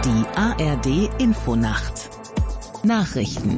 Die ARD-Infonacht. Nachrichten.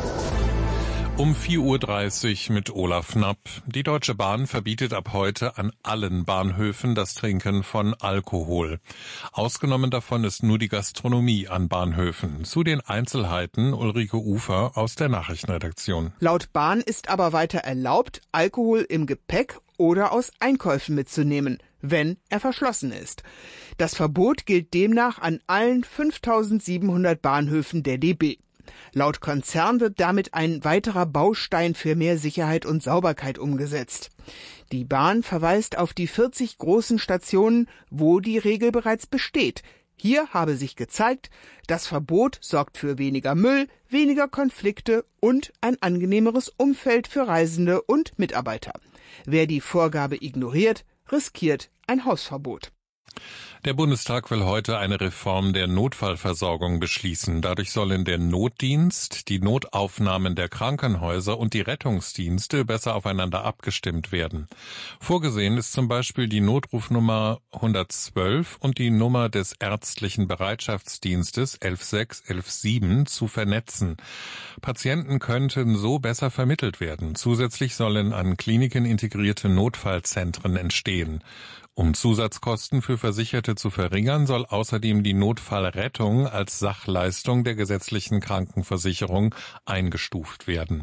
Um 4:30 Uhr mit Olaf Knapp. Die Deutsche Bahn verbietet ab heute an allen Bahnhöfen das Trinken von Alkohol. Ausgenommen davon ist nur die Gastronomie an Bahnhöfen. Zu den Einzelheiten Ulrike Ufer aus der Nachrichtenredaktion. Laut Bahn ist aber weiter erlaubt, Alkohol im Gepäck oder aus Einkäufen mitzunehmen, wenn er verschlossen ist. Das Verbot gilt demnach an allen 5.700 Bahnhöfen der DB. Laut Konzern wird damit ein weiterer Baustein für mehr Sicherheit und Sauberkeit umgesetzt. Die Bahn verweist auf die 40 großen Stationen, wo die Regel bereits besteht. Hier habe sich gezeigt, das Verbot sorgt für weniger Müll, weniger Konflikte und ein angenehmeres Umfeld für Reisende und Mitarbeiter. Wer die Vorgabe ignoriert, riskiert ein Hausverbot. Der Bundestag will heute eine Reform der Notfallversorgung beschließen. Dadurch sollen der Notdienst, die Notaufnahmen der Krankenhäuser und die Rettungsdienste besser aufeinander abgestimmt werden. Vorgesehen ist zum Beispiel die Notrufnummer 112 und die Nummer des ärztlichen Bereitschaftsdienstes 116 117 zu vernetzen. Patienten könnten so besser vermittelt werden. Zusätzlich sollen an Kliniken integrierte Notfallzentren entstehen. Um Zusatzkosten für Versicherte zu verringern, soll außerdem die Notfallrettung als Sachleistung der gesetzlichen Krankenversicherung eingestuft werden.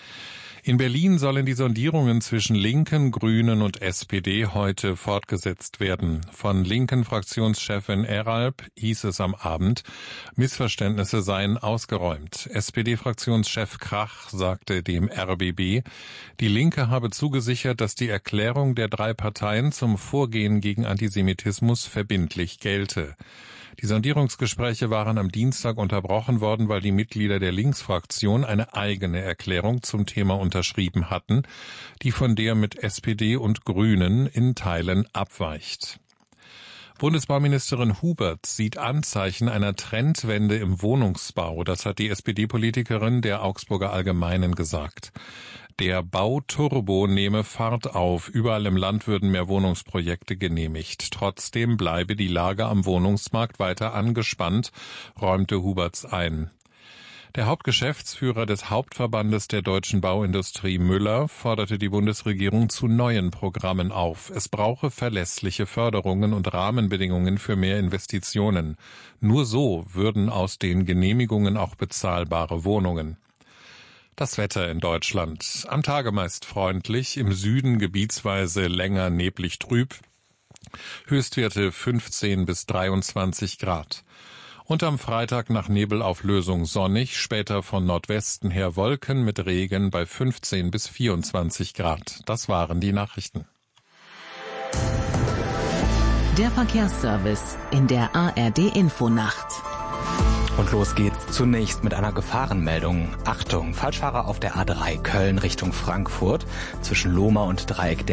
In Berlin sollen die Sondierungen zwischen Linken, Grünen und SPD heute fortgesetzt werden. Von linken Fraktionschefin Eralb hieß es am Abend, Missverständnisse seien ausgeräumt. SPD-Fraktionschef Krach sagte dem RBB, die Linke habe zugesichert, dass die Erklärung der 3 Parteien zum Vorgehen gegen Antisemitismus verbindlich gelte. Die Sondierungsgespräche waren am Dienstag unterbrochen worden, weil die Mitglieder der Linksfraktion eine eigene Erklärung zum Thema unterschrieben hatten, die von der mit SPD und Grünen in Teilen abweicht. Bundesbauministerin Hubert sieht Anzeichen einer Trendwende im Wohnungsbau. Das hat die SPD-Politikerin der Augsburger Allgemeinen gesagt. Der Bauturbo nehme Fahrt auf. Überall im Land würden mehr Wohnungsprojekte genehmigt. Trotzdem bleibe die Lage am Wohnungsmarkt weiter angespannt, räumte Huberts ein. Der Hauptgeschäftsführer des Hauptverbandes der deutschen Bauindustrie Müller forderte die Bundesregierung zu neuen Programmen auf. Es brauche verlässliche Förderungen und Rahmenbedingungen für mehr Investitionen. Nur so würden aus den Genehmigungen auch bezahlbare Wohnungen. Das Wetter in Deutschland. Am Tage meist freundlich, im Süden gebietsweise länger neblig trüb. Höchstwerte 15 bis 23 Grad. Und am Freitag nach Nebelauflösung sonnig, später von Nordwesten her Wolken mit Regen bei 15 bis 24 Grad. Das waren die Nachrichten. Der Verkehrsservice in der ARD-Infonacht. Und los geht's zunächst mit einer Gefahrenmeldung. Achtung, Falschfahrer auf der A3 Köln Richtung Frankfurt zwischen Lohmar und Dreieck